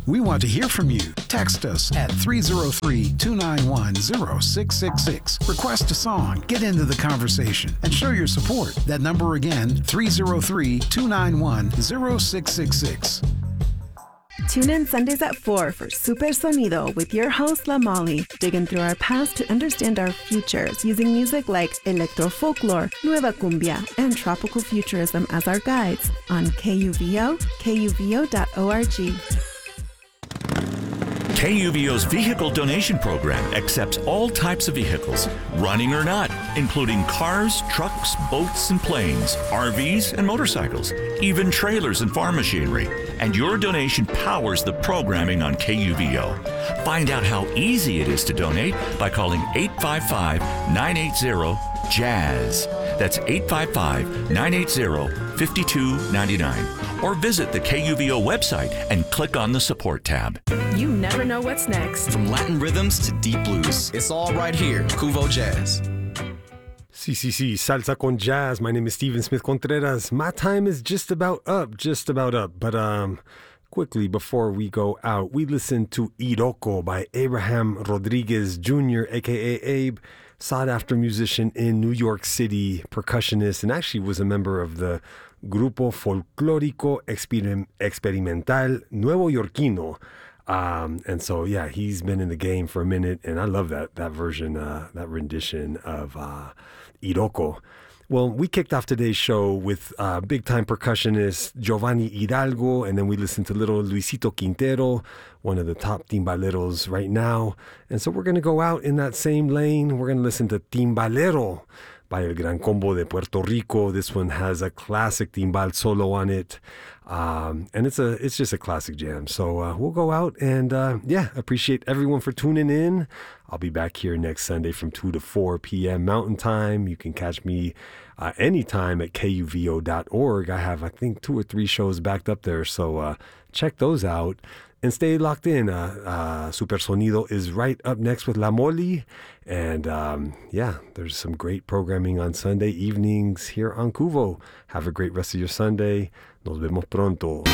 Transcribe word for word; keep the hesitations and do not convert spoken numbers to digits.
We want to hear from you. Text us at three oh three, two nine one, oh six six six. Request a song, get into the conversation, and show your support. That number again, three oh three, two nine one, oh six six six. Tune in Sundays at four for Super Sonido with your host, La Molly, digging through our past to understand our futures using music like electro folklore, nueva cumbia, and tropical futurism as our guides on K U V O, K U V O dot org. K U V O's vehicle donation program accepts all types of vehicles, running or not, including cars, trucks, boats, and planes, R Vs, and motorcycles, even trailers and farm machinery. And your donation powers the programming on K U V O. Find out how easy it is to donate by calling eight five five, nine eight zero, JAZZ. That's eight five five, nine eight zero, five two nine nine. Or visit the K U V O website and click on the support tab. You never know what's next. From Latin rhythms to deep blues, it's all right here. Cuvo Jazz. C C C, Salsa con Jazz. My name is Steven Smith Contreras. My time is just about up, just about up. But um, quickly, before we go out, we listened to Iroko by Abraham Rodriguez Junior, a k a. Abe, sought-after musician in New York City, percussionist, and actually was a member of the Grupo Folclórico Exper- Experimental Nuevo Yorquino. Um, and so, yeah, he's been in the game for a minute, and I love that that version, uh, that rendition of uh, Iroko. Well, we kicked off today's show with uh, big-time percussionist Giovanni Hidalgo, and then we listened to little Luisito Quintero, one of the top timbaleros right now. And so we're going to go out in that same lane. We're going to listen to Timbalero by El Gran Combo de Puerto Rico. This one has a classic timbal solo on it. Um, and it's a it's just a classic jam. So uh, we'll go out and, uh, yeah, appreciate everyone for tuning in. I'll be back here next Sunday from two to four p.m. Mountain Time. You can catch me uh, anytime at K U V O dot org. I have, I think, two or three shows backed up there. So uh, check those out. And stay locked in. Uh, uh, Super Sonido is right up next with La Molly. And um, yeah, there's some great programming on Sunday evenings here on Cuvo. Have a great rest of your Sunday. Nos vemos pronto.